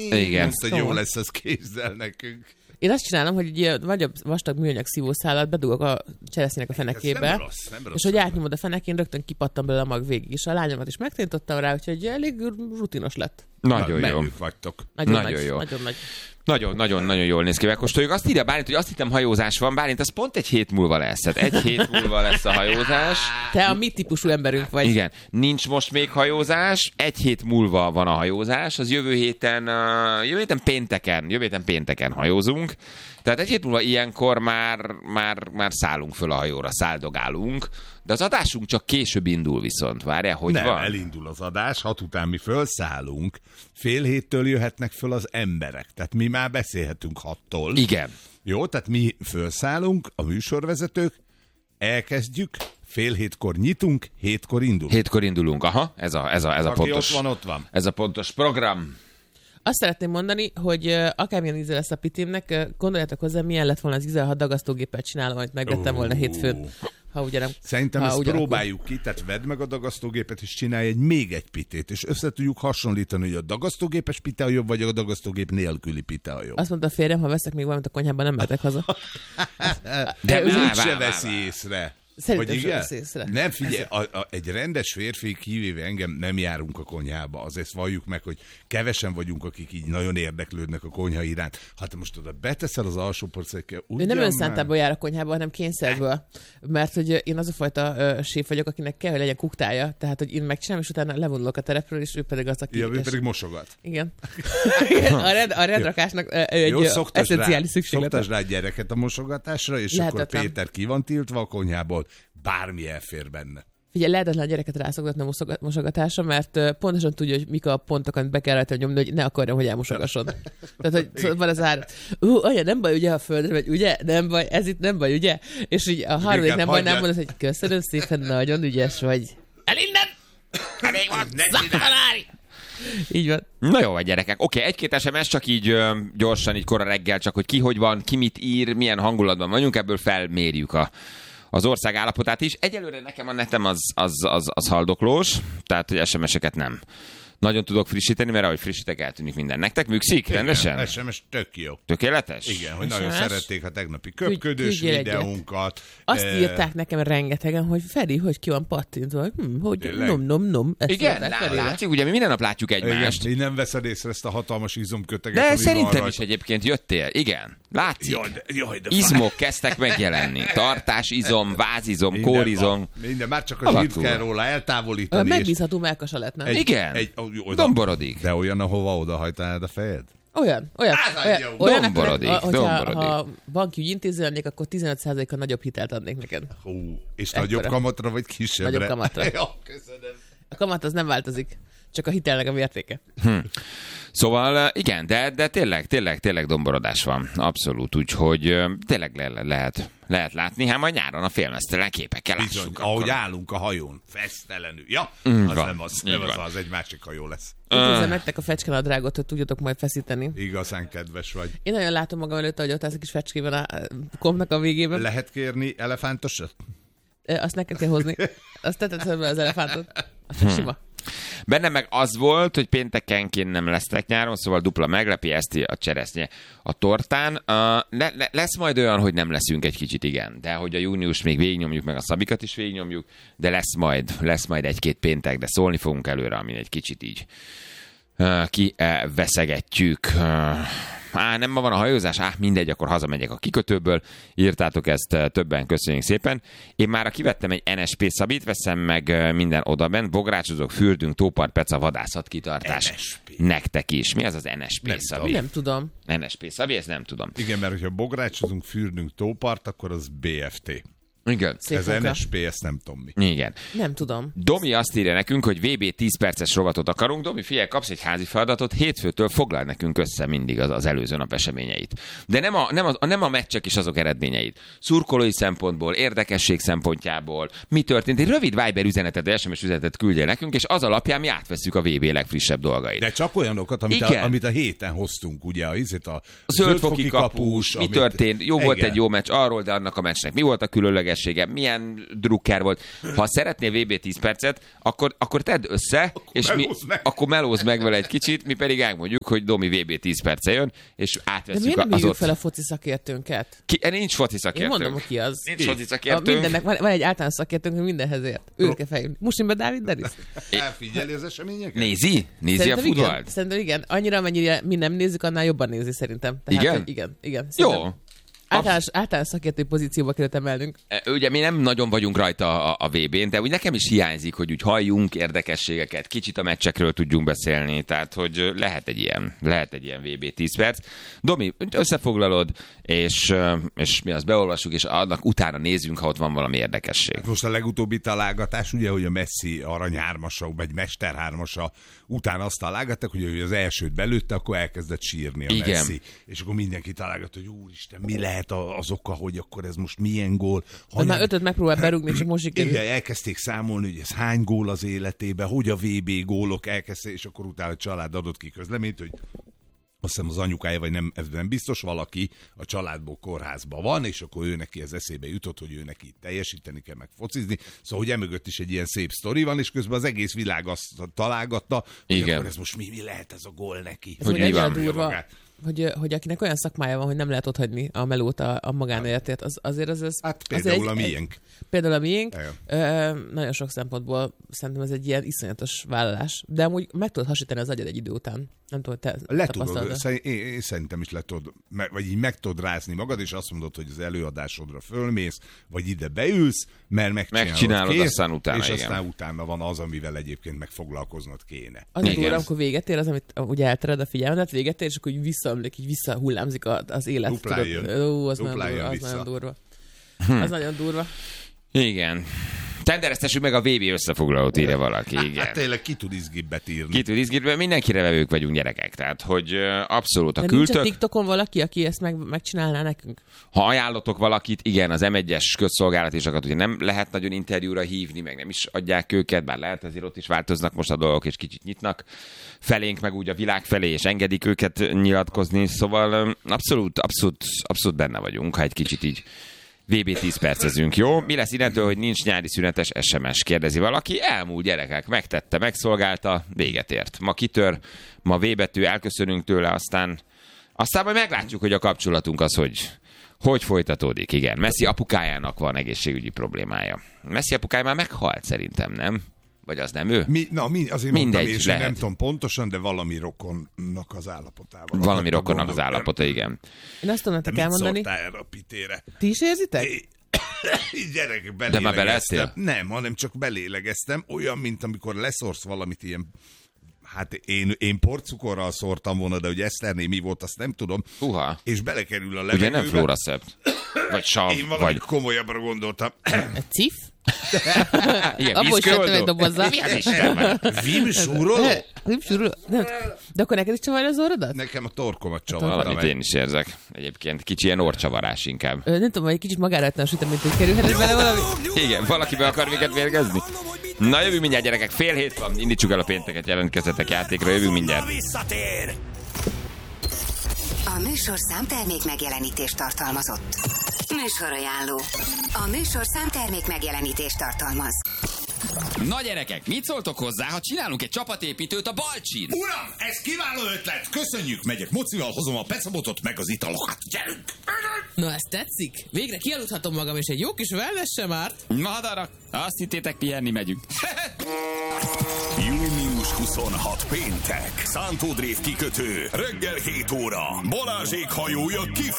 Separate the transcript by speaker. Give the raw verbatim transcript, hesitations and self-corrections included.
Speaker 1: Igen.
Speaker 2: Azt, hogy jó lesz, az képzel nekünk.
Speaker 3: Én azt csinálom, hogy egy ilyen nagyobb vastag műanyag szívószálat bedugok a cseresznyének a fenekébe,
Speaker 2: nem rossz, nem rossz,
Speaker 3: és hogy átnyomod a fenekén, rögtön kipattam belőle a mag végig, és a lányomat is megtanítottam rá, úgyhogy elég rutinos lett.
Speaker 1: Nagyon
Speaker 2: Na,
Speaker 1: jó.
Speaker 2: menők vagytok.
Speaker 3: Nagyon,
Speaker 1: Nagyon
Speaker 3: nagy,
Speaker 1: jó.
Speaker 3: Nagyon nagy.
Speaker 1: Nagyon, nagyon, nagyon jól néz ki. Megkóstoljuk. Azt írja Bálint, hogy azt hittem hajózás van. Bálint, az pont egy hét múlva lesz. Tehát egy hét múlva lesz a hajózás.
Speaker 3: Te a mi típusú emberünk vagy.
Speaker 1: Igen. Nincs most még hajózás. Egy hét múlva van a hajózás. Az jövő héten, uh, jövő héten pénteken, jövő héten pénteken hajózunk. Tehát egy hét múlva ilyenkor már, már, már szállunk föl a hajóra, száldogálunk. De az adásunk csak később indul viszont. Várjál, hogy
Speaker 2: Nem,
Speaker 1: van?
Speaker 2: elindul az adás, hat után mi felszállunk, fél héttől jöhetnek föl az emberek. Tehát mi már beszélhetünk hattól.
Speaker 1: Igen.
Speaker 2: Jó, tehát mi felszállunk, a műsorvezetők, elkezdjük, fél hétkor nyitunk, hétkor indulunk.
Speaker 1: Hétkor indulunk. Aha, ez a, ez a, ez a
Speaker 2: Aki
Speaker 1: pontos.
Speaker 2: ott van, ott van.
Speaker 1: Ez a pontos program.
Speaker 3: Azt szeretném mondani, hogy uh, akármilyen íze lesz a pitimnek, uh, gondoljátok hozzá, milyen lett volna az íze, ha dagasztógépet csinálom, amit megvettem volna hétfőn. Ha ugye nem,
Speaker 2: Szerintem
Speaker 3: ha
Speaker 2: ezt
Speaker 3: ugyanakkor...
Speaker 2: próbáljuk ki, tehát vedd meg a dagasztógépet, és csinálj egy még egy pitét, és össze tudjuk hasonlítani, hogy a dagasztógépes pite a jobb, vagy a dagasztógép nélküli pite a jobb.
Speaker 3: Azt mondta a férjem, ha veszek még valamit a konyhában, nem mehetek haza.
Speaker 2: De
Speaker 3: ő
Speaker 2: ő
Speaker 1: vár,
Speaker 2: úgyse
Speaker 1: vár,
Speaker 2: veszi
Speaker 1: vár.
Speaker 2: észre.
Speaker 3: Szerintem
Speaker 2: Hogy
Speaker 3: sem
Speaker 2: igen?
Speaker 3: veszi észre.
Speaker 2: Nem, figyelj, a, a, egy rendes férfi, kivéve engem, nem járunk a konyhába. Azért valljuk meg, hogy kevesen vagyunk, akik így nagyon érdeklődnek a konyha iránt. Hát most oda beteszel az alsó porcekkel,
Speaker 3: Ő nem önszántából jár a konyhába, hanem kényszerből. Mert hogy én az a fajta uh, séf vagyok, akinek kell, hogy legyen kuktája. Tehát, hogy én megcsinálom, és utána levonulok a terepről, és ő pedig az, aki...
Speaker 2: Ja, ő
Speaker 3: és...
Speaker 2: pedig mosogat.
Speaker 3: Igen. a, rend, a rendrakásnak uh, egy
Speaker 2: Jó, szoktasd rá,
Speaker 3: eszenciális szükséglete.
Speaker 2: szoktasd rá a gyereket a mosogatásra, és
Speaker 3: Lehetetlen.
Speaker 2: akkor Péter ki van tiltva a konyhából, bármi elfér benne.
Speaker 3: Figyelj, lehetetlen a gyereket rászoktatni a mosogatásra, mert uh, pontosan tudja, hogy mik a pontok, amit be kell rajta nyomni, hogy ne akarjam, hogy elmosogasson. Tehát, hogy szóval van az ár, ú, anya, nem baj, ugye, a földre megy, ugye? Nem baj, ez itt nem baj, ugye? És így a harmadik nem baj, nem mondod, hogy köszönöm szépen, nagyon ügyes vagy. El innen! Elég van, szaktanári! Így van.
Speaker 1: Na jó, gyerekek. Oké, egy-két es em es csak így ö, gyorsan, így kora reggel, csak hogy ki hogy van, ki mit ír, milyen hangulatban vagyunk, ebből felmérjük a az ország állapotát is. Egyelőre nekem a netem az, az, az, az haldoklós, tehát hogy es em es-eket nem nagyon tudok frissíteni, mert ahogy frissítek, eltűnik minden. Nektek működik rendesen?
Speaker 2: es em es tök jó.
Speaker 1: Tökéletes?
Speaker 2: Igen, hogy
Speaker 3: es em es?
Speaker 2: nagyon szerették a tegnapi köpködős
Speaker 3: Küldjél egyet.
Speaker 2: videónkat.
Speaker 3: Azt
Speaker 2: Eh,
Speaker 3: írták nekem rengetegen, hogy Feri, hogy ki van pattintva, hm, hogy
Speaker 2: Tényleg?
Speaker 3: nom, nom, nom. Ezt
Speaker 1: Igen,
Speaker 3: írták
Speaker 1: lá,
Speaker 3: Ferire.
Speaker 1: látjuk, ugye mi minden nap látjuk egymást.
Speaker 2: Igen, így nem veszed észre ezt a hatalmas izomköteget,
Speaker 1: De
Speaker 2: ami
Speaker 1: szerintem
Speaker 2: van
Speaker 1: is
Speaker 2: rajta.
Speaker 1: egyébként jöttél. Igen, látszik.
Speaker 2: Jaj, de, jaj, de
Speaker 1: Izmok kezdtek megjelenni. Tartásizom, vázizom,
Speaker 2: Minden
Speaker 1: kórizom.
Speaker 2: van. Minden, már csak a
Speaker 1: Alakul.
Speaker 2: zsírt kell róla
Speaker 3: Ö,
Speaker 2: eltávolítani. és
Speaker 3: Megbízható melkasa lett, nem?
Speaker 2: egy-
Speaker 1: Igen.
Speaker 2: egy- oda-
Speaker 1: Domborodik.
Speaker 2: De olyan, ahova odahajtanád a fejed?
Speaker 3: Olyan, olyan.
Speaker 2: Az
Speaker 3: olyan,
Speaker 2: adja.
Speaker 3: olyan
Speaker 1: Domborodik,
Speaker 3: hogyha,
Speaker 1: domborodik.
Speaker 3: ha banki ügyintéző lennék, akkor tizenöt százalékkal nagyobb hitelt adnék neked.
Speaker 2: Hú, és
Speaker 3: Ekkora.
Speaker 2: nagyobb kamatra, vagy kisebbre?
Speaker 3: Nagyobb kamatra.
Speaker 2: Jó, köszönöm.
Speaker 3: A kamat az nem változik, csak a hitelnek a mértéke.
Speaker 1: Szóval igen, de, de tényleg, tényleg, tényleg domborodás van. Abszolút, úgyhogy ö, tényleg le, lehet, lehet látni. Hát majd nyáron a félmeztelen képekkel
Speaker 2: Bizony,
Speaker 1: lássuk.
Speaker 2: ahogy
Speaker 1: akkor.
Speaker 2: állunk a hajón, fesztelenül. Ja,
Speaker 1: Mm,
Speaker 2: az
Speaker 1: van.
Speaker 2: nem az,
Speaker 1: Így
Speaker 2: nem az,
Speaker 1: van.
Speaker 2: az egy másik hajó lesz.
Speaker 3: Intézem nektek a fecskenadrágot, hogy tudjatok majd feszíteni.
Speaker 2: Igazán kedves vagy.
Speaker 3: Én nagyon látom magam előtt, hogy ott állsz a kis fecskében a kompnak a végében.
Speaker 2: Lehet kérni elefántosat?
Speaker 3: Ö, Azt neked kell hozni. Azt te teszed be az elefántot. Azt hmm. sima.
Speaker 1: Bennem meg az volt, hogy péntekenként nem lesznek nyáron, szóval dupla meglepi, eszti a cseresznye a tortán. Uh, le, le, lesz majd olyan, hogy nem leszünk egy kicsit, igen. De hogy a június még végignyomjuk, meg a szabikat is végignyomjuk, de lesz majd, lesz majd egy-két péntek, de szólni fogunk előre, amin egy kicsit így uh, kiveszegetjük. Uh, Á, nem ma van a hajózás? Á, mindegy, akkor hazamegyek a kikötőből. Írtátok ezt, többen, köszönjük szépen. Én már kivettem egy en es pé szabit, veszem meg minden odabent, bográcsozok, fürdünk, tópart, peca, vadászat, kitartás.
Speaker 2: en es pé.
Speaker 1: Nektek is. Mi az az en es pé
Speaker 2: Nem
Speaker 1: szabi?
Speaker 3: Nem tudom.
Speaker 1: en es pé szabi, ezt nem tudom.
Speaker 2: Igen, mert hogyha bográcsozunk, fürdünk tópart, akkor az bé ef té.
Speaker 1: Igen.
Speaker 3: Szép
Speaker 2: Ez
Speaker 3: munka.
Speaker 2: en es pé, ezt nem tudom mi.
Speaker 1: Igen.
Speaker 3: Nem tudom.
Speaker 1: Domi azt írja nekünk, hogy vé bé tíz perces rovatot akarunk. Domi, figyelj, kapsz egy házi feladatot, hétfőtől foglald nekünk össze mindig az, az előző nap eseményeit. De nem a, nem, a, nem a meccsek és azok eredményeit. Szurkolói szempontból, érdekesség szempontjából, mi történt. Egy rövid Viber üzenetet, es em es üzenetet küldjél nekünk, és az alapján mi átveszük a vé bé legfrissebb dolgait.
Speaker 2: De csak olyanokat, amit
Speaker 1: Igen.
Speaker 2: a, amit a héten hoztunk, ugye, a, a,
Speaker 1: A zöldfoki kapus, mi
Speaker 2: amit-
Speaker 1: történt, jó volt
Speaker 2: Igen.
Speaker 1: egy jó meccs arról, de annak a meccsnek mi volt a különleges sebessége, milyen drukker volt. Ha szeretnél vé bé tíz percet, akkor, akkor tedd össze, akkor és mi,
Speaker 2: meg.
Speaker 1: akkor melózz meg vele egy kicsit, mi pedig elmondjuk, hogy Domi vé bé tíz perce jön, és átveszünk
Speaker 3: De miért nem
Speaker 1: az
Speaker 3: hívjuk
Speaker 1: ott...
Speaker 3: fel a foci szakértőnket?
Speaker 1: Ki, nincs foci szakértőnk.
Speaker 3: Én mondom, ki az.
Speaker 1: Nincs foci
Speaker 3: A
Speaker 1: szakértőnk.
Speaker 3: mindennek van, van egy általános szakértőnk, hogy mindenhez ért. Őt kell feljönni. Musimbe Dávid Denis.
Speaker 2: Elfigyeli az eseményeket?
Speaker 1: Nézi? Nézi
Speaker 3: Szerintem
Speaker 1: a futballt?
Speaker 3: igen. Szerintem igen. Annyira, amennyire mi nem nézzük, annál jobban nézi szerintem. Tehát,
Speaker 1: Igen?
Speaker 3: hogy igen, igen.
Speaker 1: Jó.
Speaker 3: Szerintem Általános, általános szakértő pozícióba kellett emelnünk.
Speaker 1: Ugye mi nem nagyon vagyunk rajta a, a vé bén, de úgy nekem is hiányzik, hogy úgy halljunk érdekességeket, kicsit a meccsekről tudjunk beszélni, tehát hogy lehet egy ilyen, lehet egy ilyen vé bé tíz perc. Domi, összefoglalod, és, és mi azt beolvassuk, és annak utána nézzünk, ha ott van valami érdekesség.
Speaker 2: Most a legutóbbi találgatás, ugye, hogy a Messi aranyhármasa, vagy mesterhármasa után azt találgattak, hogy ő az elsőt belőtte, akkor elkezdett sírni a
Speaker 1: Igen.
Speaker 2: Messi. És akkor mindenki találgat, hogy úristen, mi lehet az oka, hogy akkor ez most milyen gól.
Speaker 3: Hogy már ötöt megpróbál berúgni, csak most sikerült.
Speaker 2: Igen, elkezdték számolni, hogy ez hány gól az életében, hogy a vé bé gólok elkezdték, és akkor utána a család adott ki közleményt, hogy azt hiszem az anyukája, vagy nem, ez nem biztos, valaki a családból kórházban van, és akkor ő neki ez eszébe jutott, hogy ő neki teljesíteni kell, meg focizni. Szóval, hogy emögött is egy ilyen szép sztori van, és közben az egész világ azt találgatta, hogy
Speaker 1: Igen.
Speaker 2: akkor ez most mi, mi lehet ez a gól neki.
Speaker 3: Ez
Speaker 1: Hogy
Speaker 3: hogy
Speaker 1: mi van?
Speaker 3: durva, hogy, hogy akinek olyan szakmája van, hogy nem lehet otthagyni a melót a, a magánéletét, az, azért az... az
Speaker 2: Hát
Speaker 3: az
Speaker 2: például
Speaker 3: egy,
Speaker 2: a miénk.
Speaker 3: Például a miénk.
Speaker 2: Igen.
Speaker 3: Ö, nagyon sok szempontból szerintem ez egy ilyen iszonyatos vállalás. De amúgy meg tudod hasítani az agyad egy idő után. Nem tudom, hogy te
Speaker 2: Le
Speaker 3: tapasztalod.
Speaker 2: tudod, szerint- én, én szerintem is le tudod, me- vagy így meg tudod rázni magad, és azt mondod, hogy az előadásodra fölmész, vagy ide beülsz, mert megcsinálod,
Speaker 1: Megcsinálod,
Speaker 2: kész,
Speaker 1: aztán utána,
Speaker 2: és
Speaker 1: igen.
Speaker 2: aztán utána van az, amivel egyébként meg foglalkoznod kéne.
Speaker 3: Az a
Speaker 1: Igen.
Speaker 3: durva, amikor véget ér, az, amit ugye eltered a figyelmet, véget ér, és akkor úgy visszaömlik, így visszahullámzik a- az élet.
Speaker 2: Duplán jön.
Speaker 3: Ó, az,
Speaker 2: Duplán
Speaker 3: nagyon
Speaker 2: jön
Speaker 3: durva, az
Speaker 2: vissza.
Speaker 3: nagyon durva.
Speaker 1: Hm.
Speaker 3: Az nagyon durva.
Speaker 1: Igen. Tendereztessük meg a vé bé összefoglalót, írja valaki. Igen.
Speaker 2: Hát tényleg ki tud izgibbet írni.
Speaker 1: Ki tud izgítve, mindenkire vevők vagyunk gyerekek, tehát hogy ö, abszolút a
Speaker 3: De nincs a
Speaker 1: küldtök.
Speaker 3: TikTokon valaki, aki ezt meg, megcsinálná nekünk?
Speaker 1: Ha ajánlotok valakit, igen, az em egyes közszolgálatisokat ugye nem lehet nagyon interjúra hívni, meg nem is adják őket, bár lehet, azért ott is változnak most a dolgok, és kicsit nyitnak felénk, meg úgy a világ felé, és engedik őket nyilatkozni, szóval ö, abszolút, abszolút, abszolút benne vagyunk, ha egy kicsit így vé bé tíz percezünk, jó? Mi lesz innentől, hogy nincs nyári szünetes es em es? Kérdezi valaki. Elmúlt gyerekek, megtette, megszolgálta, véget ért. Ma kitör, ma V betű, elköszönünk tőle, aztán aztán majd meglátjuk, hogy a kapcsolatunk az, hogy hogy folytatódik. Igen, Messi apukájának van egészségügyi problémája. Messi apukája már meghalt szerintem, nem? Vagy az nem ő?
Speaker 2: Mi, na, mi, azért
Speaker 1: Mindegy,
Speaker 2: mondtam, és
Speaker 1: lehet.
Speaker 2: nem tudom pontosan, de valami rokonnak az állapotával.
Speaker 1: Valami
Speaker 2: akartam
Speaker 1: rokonnak az
Speaker 2: gondolni.
Speaker 1: állapota, igen.
Speaker 3: Én azt tudom
Speaker 2: Te
Speaker 3: nektek
Speaker 2: mit
Speaker 3: elmondani.
Speaker 2: szóltál erre a pitére?
Speaker 3: Ti is érzitek?
Speaker 2: Így gyerek,
Speaker 1: De már
Speaker 2: belélegeztem.
Speaker 1: beleettél?
Speaker 2: Nem, hanem csak belélegeztem. Olyan, mint amikor leszorsz valamit ilyen. Hát én, én porcukorral szórtam volna, de hogy Eszterné mi volt, azt nem tudom.
Speaker 1: Uha.
Speaker 2: És belekerül a levegőbe.
Speaker 1: Ugye nem flóracept? Vagy sav,
Speaker 2: Én valami
Speaker 1: vagy...
Speaker 2: komolyabbra gondoltam.
Speaker 3: Egy cif?
Speaker 1: Igen,
Speaker 3: Abból is vettem egy
Speaker 1: vízkőoldó?
Speaker 3: dobozzal.
Speaker 1: Mi az Isten van?
Speaker 2: Vim súroló?
Speaker 3: Nem, sűrű- nem. De akkor neked is csavarja az orrodat?
Speaker 2: Nekem a torkomat csavarta
Speaker 1: Valamit
Speaker 2: meg.
Speaker 1: én is érzek. Egyébként kicsi ilyen orcsavarás inkább.
Speaker 3: Ö, nem tudom, hogy egy kicsit magára lehetne a süteményt, hogy kerülhet bele valami.
Speaker 1: Igen, valaki be akar minket mérgezni? Na jövünk mindjárt, gyerekek, fél hét van, indítsuk el a pénteket, jelentkezzetek játékra, jövünk mindjárt.
Speaker 4: Visszatér!
Speaker 5: A műsor számtermék megjelenítést tartalmazott. Műsorajánló. A műsor számtermék megjelenítést tartalmaz.
Speaker 6: Na gyerekek, mit szóltok hozzá, ha csinálunk egy csapatépítőt a Balcsin?
Speaker 4: Uram, ez kiváló ötlet! Köszönjük, megyek mocival, hozom a pecabotot meg az italokat. Gyerünk!
Speaker 3: Na, ez tetszik? Végre kialudhatom magam, és egy jó kis wellness sem árt.
Speaker 6: Madarak, azt hittétek, pihenni megyünk.
Speaker 4: június huszonhatodika péntek. Szántó Drév kikötő. Reggel hét óra. Balázsék hajója kifut.